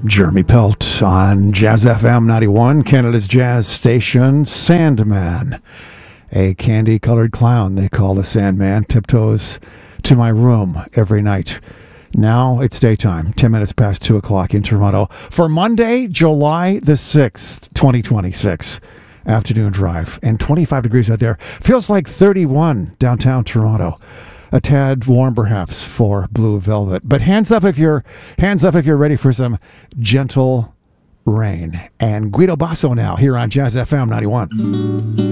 Jeremy Pelt on Jazz FM 91, Canada's jazz station. Sandman, a candy-colored clown they call the Sandman, tiptoes to my room every night. Now it's daytime, 10 minutes past 2 o'clock in Toronto for Monday, July the 6th, 2026. Afternoon drive, and 25 degrees out there. Feels like 31 downtown Toronto. A tad warm perhaps for Blue Velvet, but hands up if you're ready for some gentle rain. And Guido Basso now here on Jazz FM 91.